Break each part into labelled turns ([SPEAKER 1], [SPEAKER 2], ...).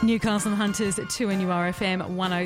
[SPEAKER 1] Newcastle Hunters at 2NURFM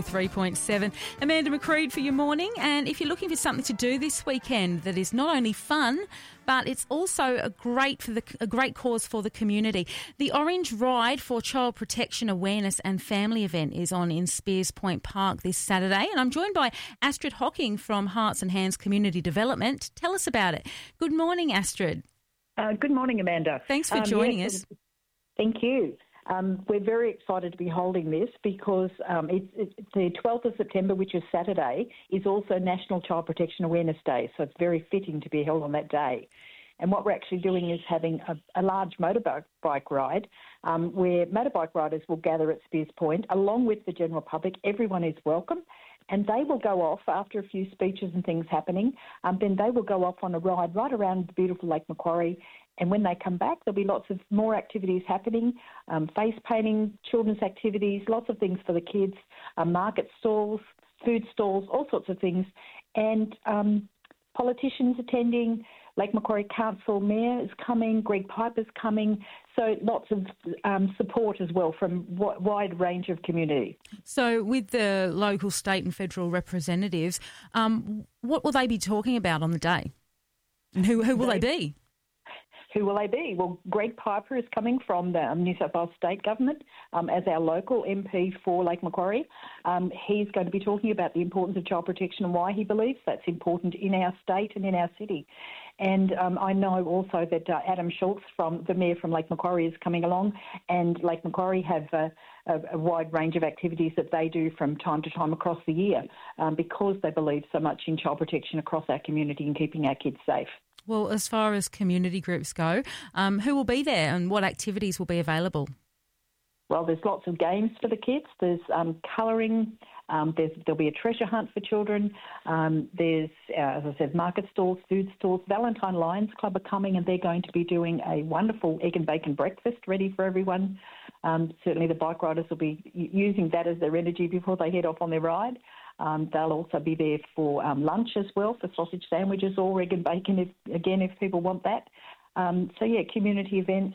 [SPEAKER 1] 103.7. Amanda McCreed for your morning. And if you're looking for something to do this weekend that is not only fun, but it's also a great cause for the community. The Orange Ride for Child Protection Awareness and Family event is on in Spears Point Park this Saturday. And I'm joined by Astrid Hocking from Hearts and Hands Community Development. Tell us about it. Good morning, Astrid.
[SPEAKER 2] Good morning, Amanda.
[SPEAKER 1] Thanks for joining us.
[SPEAKER 2] Thank you. We're very excited to be holding this because it's the 12th of September, which is Saturday, is also National Child Protection Awareness Day, so it's very fitting to be held on that day. And what we're actually doing is having a large motorbike ride where motorbike riders will gather at Spears Point along with the general public. Everyone is welcome. And they will go off after a few speeches and things happening. Then they will go off on a ride right around the beautiful Lake Macquarie. And when they come back, there'll be lots of more activities happening, face painting, children's activities, lots of things for the kids, market stalls, food stalls, all sorts of things. And politicians attending, Lake Macquarie Council Mayor is coming, Greg Piper's coming. So lots of support as well from a wide range of community.
[SPEAKER 1] So with the local, state and federal representatives, what will they be talking about on the day? And who will they be?
[SPEAKER 2] Who will they be? Well, Greg Piper is coming from the New South Wales State Government as our local MP for Lake Macquarie. He's going to be talking about the importance of child protection and why he believes that's important in our state and in our city. And I know also that Adam Schultz, from the Mayor from Lake Macquarie, is coming along, and Lake Macquarie have a wide range of activities that they do from time to time across the year because they believe so much in child protection across our community and keeping our kids safe.
[SPEAKER 1] Well, as far as community groups go, who will be there and what activities will be available?
[SPEAKER 2] Well, there's lots of games for the kids. There's colouring. There'll be a treasure hunt for children. There's, as I said, market stalls, food stalls. Valentine Lions Club are coming and they're going to be doing a wonderful egg and bacon breakfast ready for everyone. Certainly the bike riders will be using that as their energy before they head off on their ride. They'll also be there for lunch as well, for sausage sandwiches or egg and bacon, if people want that. Community events,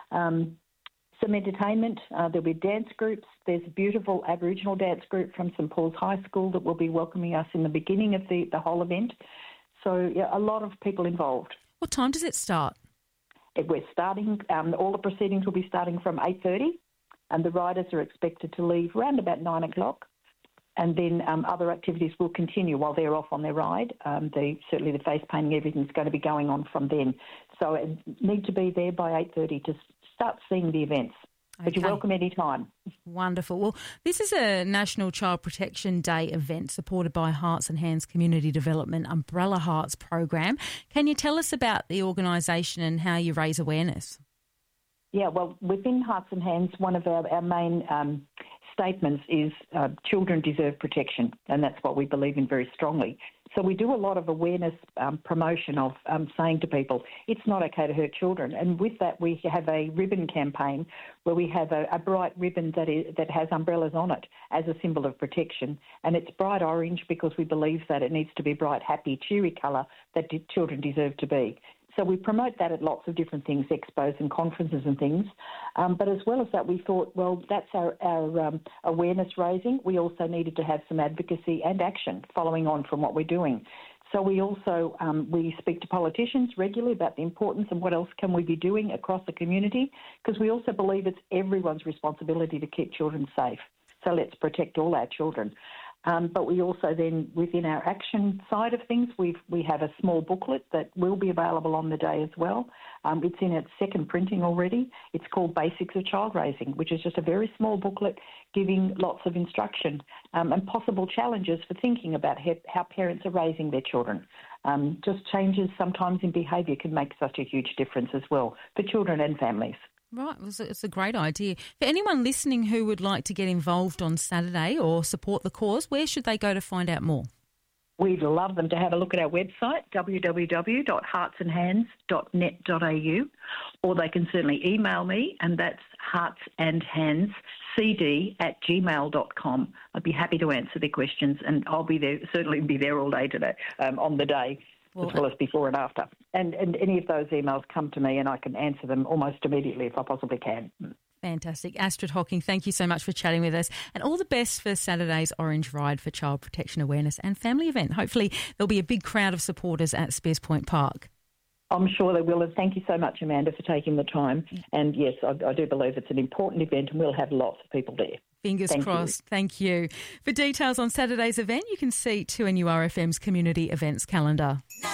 [SPEAKER 2] some entertainment. There'll be dance groups. There's a beautiful Aboriginal dance group from St Paul's High School that will be welcoming us in the beginning of the whole event. So, a lot of people involved.
[SPEAKER 1] What time does it start?
[SPEAKER 2] We're starting, all the proceedings will be starting from 8:30 and the riders are expected to leave around about 9 o'clock. And then other activities will continue while they're off on their ride. Certainly the face painting, everything's going to be going on from then. So need to be there by 8:30 to start seeing the events. But you're welcome any time.
[SPEAKER 1] Wonderful. Well, this is a National Child Protection Day event supported by Hearts and Hands Community Development Umbrella Hearts program. Can you tell us about the organisation and how you raise awareness?
[SPEAKER 2] Yeah, well, within Hearts and Hands, one of our main statements is children deserve protection, and that's what we believe in very strongly. So we do a lot of awareness promotion of saying to people, it's not okay to hurt children. And with that, we have a ribbon campaign where we have a bright ribbon that has umbrellas on it as a symbol of protection. And it's bright orange because we believe that it needs to be bright, happy, cheery colour that children deserve to be. So we promote that at lots of different things, expos and conferences and things. But as well as that, we thought, well, that's our awareness raising. We also needed to have some advocacy and action following on from what we're doing. So we also we speak to politicians regularly about the importance and what else can we be doing across the community, because we also believe it's everyone's responsibility to keep children safe. So let's protect all our children. But we also then, within our action side of things, we have a small booklet that will be available on the day as well. It's in its second printing already. It's called Basics of Child Raising, which is just a very small booklet giving lots of instruction and possible challenges for thinking about how parents are raising their children. Just changes sometimes in behaviour can make such a huge difference as well for children and families.
[SPEAKER 1] Right, it's a great idea. For anyone listening who would like to get involved on Saturday or support the cause, where should they go to find out more?
[SPEAKER 2] We'd love them to have a look at our website, www.heartsandhands.net.au, or they can certainly email me, and that's heartsandhandscd@gmail.com. I'd be happy to answer their questions, and I'll be there, certainly be there all day today, on the day. As well as before and after. And any of those emails come to me and I can answer them almost immediately if I possibly can.
[SPEAKER 1] Fantastic. Astrid Hocking, thank you so much for chatting with us, and all the best for Saturday's Orange Ride for Child Protection Awareness and Family Event. Hopefully there'll be a big crowd of supporters at Spears Point Park.
[SPEAKER 2] I'm sure they will, and thank you so much, Amanda, for taking the time. And yes, I do believe it's an important event and we'll have lots of people there.
[SPEAKER 1] Fingers crossed. Thank you. For details on Saturday's event, you can see 2NURFM's community events calendar.